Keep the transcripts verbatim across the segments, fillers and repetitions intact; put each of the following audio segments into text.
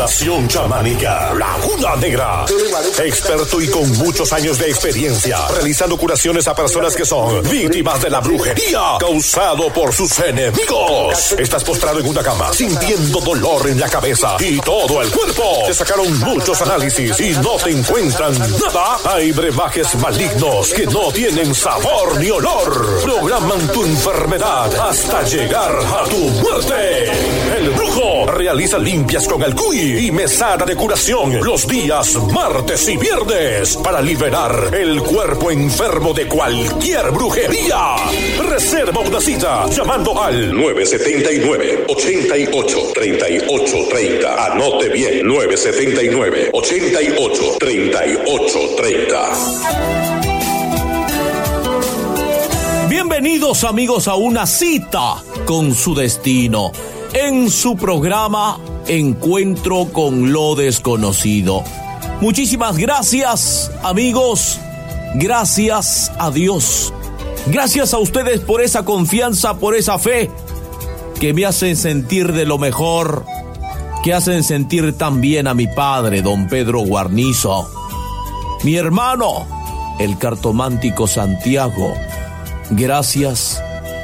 Fundación Chamánica Laguna Negra. Experto y con muchos años de experiencia, realizando curaciones a personas que son víctimas de la brujería causado por sus enemigos. Estás postrado en una cama, sintiendo dolor en la cabeza y todo el cuerpo. Te sacaron muchos análisis y no te encuentran nada. Hay brebajes malignos que no tienen sabor ni olor. Programan tu enfermedad hasta llegar a tu muerte. El brujo realiza limpias con el cuy y mesada de curación los días martes y viernes para liberar el cuerpo enfermo de cualquier brujería. Reserva una cita llamando al nueve siete nueve, ocho ocho, tres ocho tres cero. Anote bien, nueve siete nueve, ocho ocho, tres ocho tres cero. Bienvenidos amigos a una cita con su destino en su programa Encuentro con lo Desconocido. Muchísimas gracias amigos, gracias a Dios, gracias a ustedes por esa confianza, por esa fe que me hacen sentir de lo mejor, que hacen sentir también a mi padre, don Pedro Guarnizo, mi hermano, el cartomántico Santiago. Gracias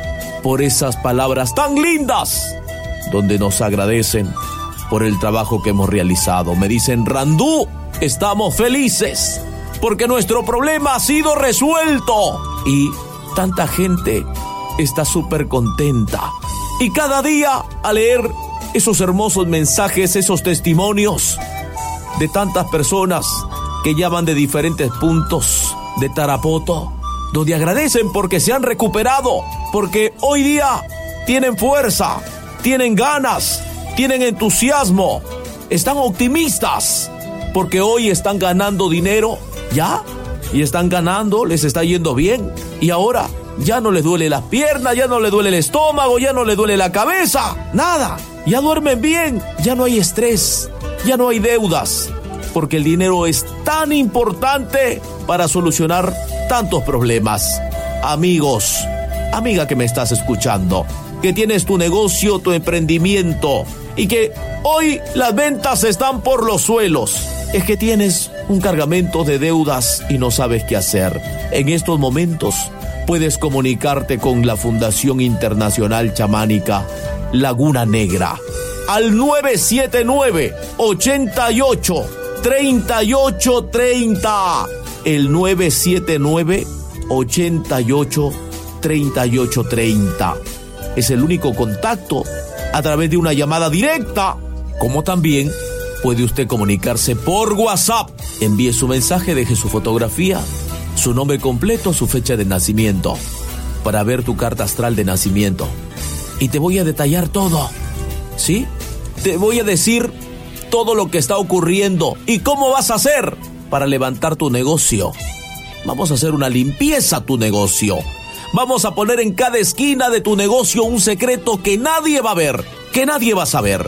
por esas palabras tan lindas donde nos agradecen por el trabajo que hemos realizado. Me dicen, Randú, estamos felices porque nuestro problema ha sido resuelto. Y tanta gente está súper contenta. Y cada día al leer esos hermosos mensajes, esos testimonios de tantas personas que llaman de diferentes puntos de Tarapoto, donde agradecen porque se han recuperado, porque hoy día tienen fuerza, tienen ganas, tienen entusiasmo, están optimistas, porque hoy están ganando dinero, ¿ya? Y están ganando, les está yendo bien, y ahora ya no les duele las piernas, ya no les duele el estómago, ya no les duele la cabeza, nada, ya duermen bien, ya no hay estrés, ya no hay deudas, porque el dinero es tan importante para solucionar tantos problemas. Amigos, amiga que me estás escuchando, que tienes tu negocio, tu emprendimiento y que hoy las ventas están por los suelos, es que tienes un cargamento de deudas y no sabes qué hacer. En estos momentos puedes comunicarte con la Fundación Internacional Chamánica Laguna Negra al nueve siete nueve, ocho ocho, tres ocho tres cero. El nueve siete nueve, ocho ocho, tres ocho tres cero. Es el único contacto a través de una llamada directa, como también puede usted comunicarse por WhatsApp. Envíe su mensaje, deje su fotografía, su nombre completo, su fecha de nacimiento, para ver tu carta astral de nacimiento. Y te voy a detallar todo, ¿sí? Te voy a decir todo lo que está ocurriendo y cómo vas a hacer para levantar tu negocio. Vamos a hacer una limpieza a tu negocio. Vamos a poner en cada esquina de tu negocio un secreto que nadie va a ver, que nadie va a saber.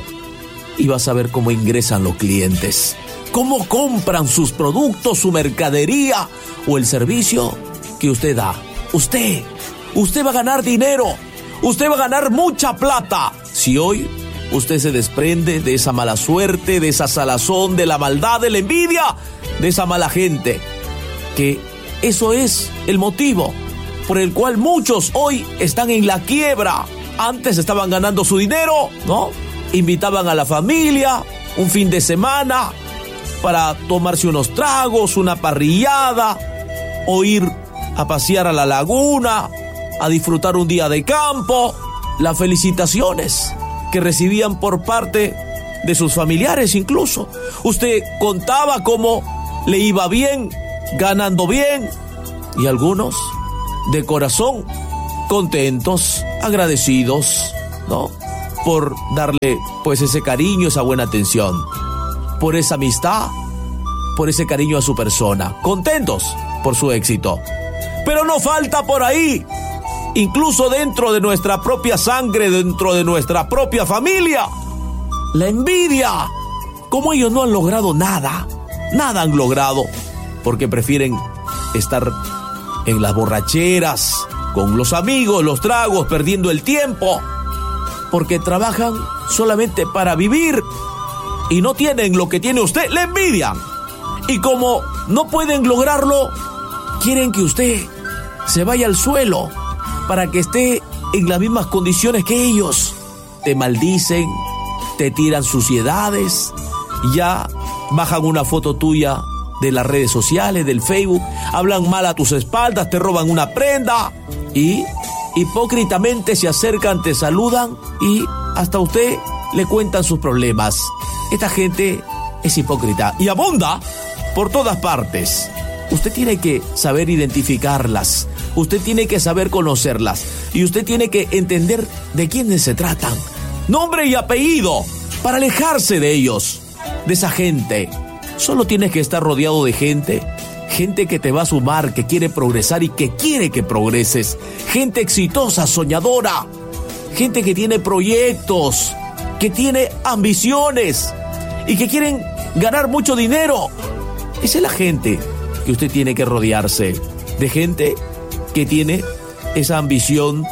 Y vas a ver cómo ingresan los clientes, cómo compran sus productos, su mercadería o el servicio que usted da. Usted, usted va a ganar dinero, usted va a ganar mucha plata. Si hoy usted se desprende de esa mala suerte, de esa salazón, de la maldad, de la envidia, de esa mala gente, que eso es el motivo por el cual muchos hoy están en la quiebra. Antes estaban ganando su dinero, ¿no? Invitaban a la familia un fin de semana para tomarse unos tragos, una parrillada, o ir a pasear a la laguna, a disfrutar un día de campo. Las felicitaciones que recibían por parte de sus familiares incluso. Usted contaba cómo le iba bien, ganando bien, y algunos de corazón contentos, agradecidos, ¿no? Por darle pues ese cariño, esa buena atención, por esa amistad, por ese cariño a su persona, contentos por su éxito. Pero no falta por ahí, incluso dentro de nuestra propia sangre, dentro de nuestra propia familia, la envidia. Como ellos no han logrado nada, nada han logrado, porque prefieren estar en las borracheras, con los amigos, los tragos, perdiendo el tiempo, porque trabajan solamente para vivir y no tienen lo que tiene usted, le envidian. Y como no pueden lograrlo, quieren que usted se vaya al suelo para que esté en las mismas condiciones que ellos. Te maldicen, te tiran suciedades, ya bajan una foto tuya de las redes sociales, del Facebook, hablan mal a tus espaldas, te roban una prenda y hipócritamente se acercan, te saludan y hasta usted le cuentan sus problemas. Esta gente es hipócrita y abunda por todas partes. Usted tiene que saber identificarlas, usted tiene que saber conocerlas y usted tiene que entender de quiénes se tratan. Nombre y apellido para alejarse de ellos, de esa gente. Solo tienes que estar rodeado de gente, gente que te va a sumar, que quiere progresar y que quiere que progreses. Gente exitosa, soñadora, gente que tiene proyectos, que tiene ambiciones y que quieren ganar mucho dinero. Esa es la gente que usted tiene que rodearse, de gente que tiene esa ambición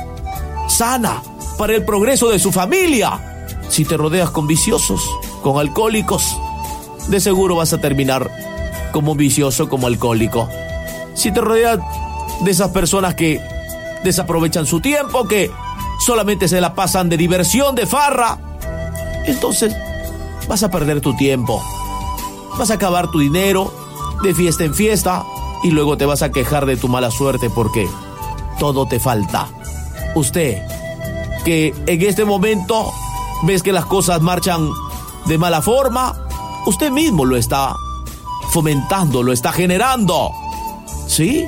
sana para el progreso de su familia. Si te rodeas con viciosos, con alcohólicos, de seguro vas a terminar como vicioso, como alcohólico. Si te rodeas de esas personas que desaprovechan su tiempo, que solamente se la pasan de diversión, de farra, entonces vas a perder tu tiempo, vas a acabar tu dinero de fiesta en fiesta y luego te vas a quejar de tu mala suerte porque todo te falta. Usted, que en este momento ves que las cosas marchan de mala forma, usted mismo lo está fomentando, lo está generando, ¿sí?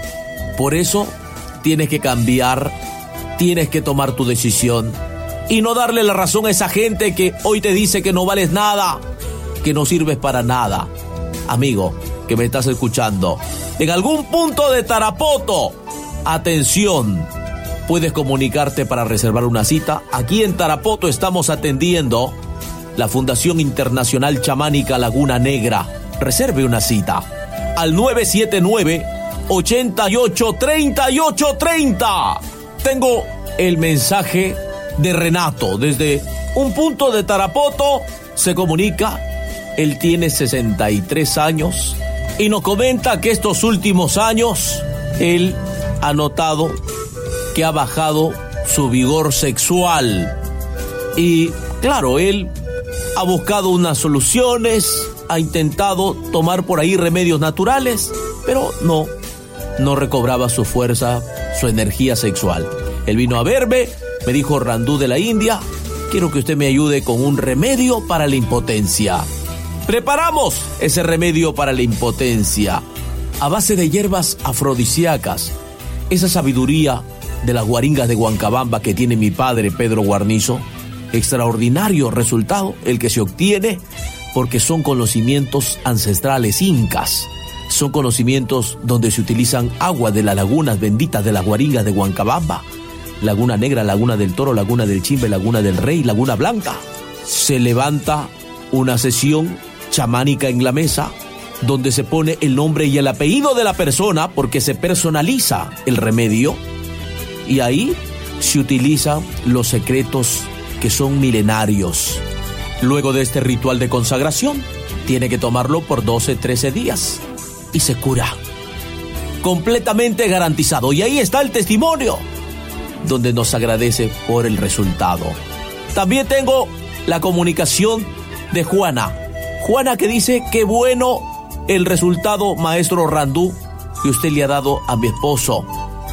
Por eso tienes que cambiar, tienes que tomar tu decisión y no darle la razón a esa gente que hoy te dice que no vales nada, que no sirves para nada. Amigo, que me estás escuchando, en algún punto de Tarapoto, atención, puedes comunicarte para reservar una cita. Aquí en Tarapoto estamos atendiendo la Fundación Internacional Chamánica Laguna Negra. Reserve una cita al nueve siete nueve, ocho ocho, tres ocho tres cero. Tengo el mensaje de Renato desde un punto de Tarapoto. Se comunica, él tiene sesenta y tres años y nos comenta que estos últimos años él ha notado que ha bajado su vigor sexual y claro, él ha buscado unas soluciones, ha intentado tomar por ahí remedios naturales, pero no, no recobraba su fuerza, su energía sexual. Él vino a verme, me dijo: Randú de la India, quiero que usted me ayude con un remedio para la impotencia. Preparamos ese remedio para la impotencia a base de hierbas afrodisíacas, esa sabiduría de las guaringas de Huancabamba que tiene mi padre Pedro Guarnizo. Extraordinario resultado el que se obtiene porque son conocimientos ancestrales incas, son conocimientos donde se utilizan agua de las lagunas benditas de las guaringas de Huancabamba, Laguna Negra, Laguna del Toro, Laguna del Chimbe, Laguna del Rey, Laguna Blanca. Se levanta una sesión chamánica en la mesa donde se pone el nombre y el apellido de la persona porque se personaliza el remedio y ahí se utilizan los secretos que son milenarios. Luego de este ritual de consagración, tiene que tomarlo por doce, trece días y se cura. Completamente garantizado. Y ahí está el testimonio, donde nos agradece por el resultado. También tengo la comunicación de Juana. Juana que dice: qué bueno el resultado, maestro Randú, que usted le ha dado a mi esposo.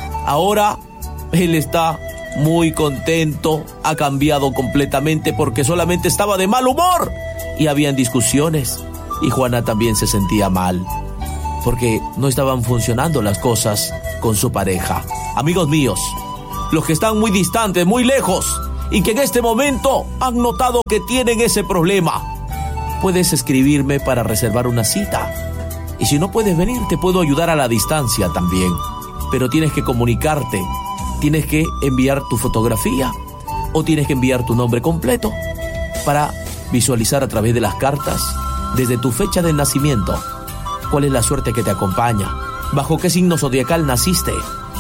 Ahora él está muy contento, ha cambiado completamente porque solamente estaba de mal humor y habían discusiones y Juana también se sentía mal porque no estaban funcionando las cosas con su pareja. Amigos míos, los que están muy distantes, muy lejos y que en este momento han notado que tienen ese problema, puedes escribirme para reservar una cita y si no puedes venir te puedo ayudar a la distancia también, pero tienes que comunicarte. Tienes que enviar tu fotografía o tienes que enviar tu nombre completo para visualizar a través de las cartas, desde tu fecha de nacimiento, cuál es la suerte que te acompaña, bajo qué signo zodiacal naciste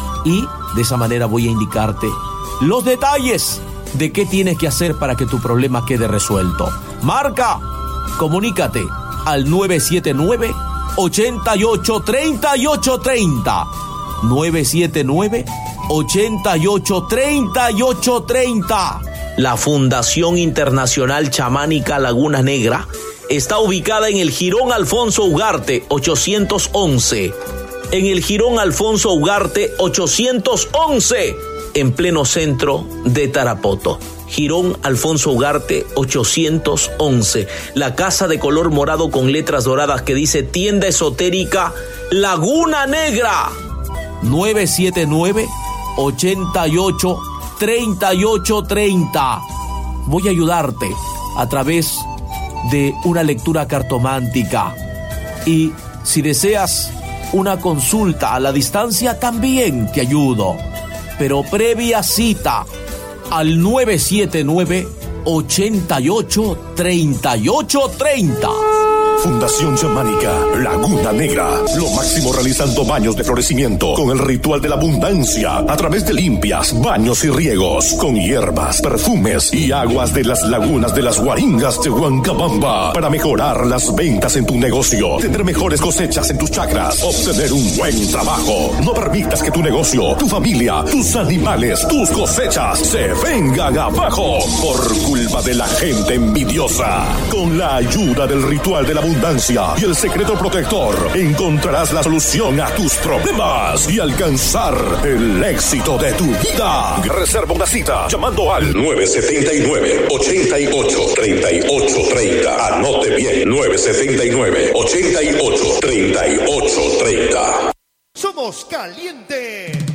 y de esa manera voy a indicarte los detalles de qué tienes que hacer para que tu problema quede resuelto. Marca Comunícate al nueve siete nueve, ocho ocho tres ocho tres cero. nueve siete nueve, ocho ocho tres ocho tres cero. La Fundación Internacional Chamánica Laguna Negra está ubicada en el Jirón Alfonso Ugarte ochocientos once. En el Jirón Alfonso Ugarte ochocientos once, en pleno centro de Tarapoto. Jirón Alfonso Ugarte ochocientos once. La casa de color morado con letras doradas que dice Tienda Esotérica Laguna Negra. nueve siete nueve, ocho ocho tres ocho tres cero. Voy a ayudarte a través de una lectura cartomántica. Y si deseas una consulta a la distancia, también te ayudo. Pero previa cita al nueve siete nueve, ocho ocho tres ocho tres cero. Fundación Chamánica Laguna Negra. Lo máximo realizando baños de florecimiento con el ritual de la abundancia a través de limpias, baños y riegos con hierbas, perfumes y aguas de las lagunas de las Guaringas de Huancabamba para mejorar las ventas en tu negocio, tener mejores cosechas en tus chacras, obtener un buen trabajo. No permitas que tu negocio, tu familia, tus animales, tus cosechas se vengan abajo por culpa de la gente envidiosa. Con la ayuda del ritual de la abundancia y el secreto protector, encontrarás la solución a tus problemas y alcanzar el éxito de tu vida. Reserva una cita llamando al nueve siete nueve, ocho ocho tres ocho tres cero. Anote bien, nueve siete nueve, ocho ocho tres ocho tres cero. Somos calientes.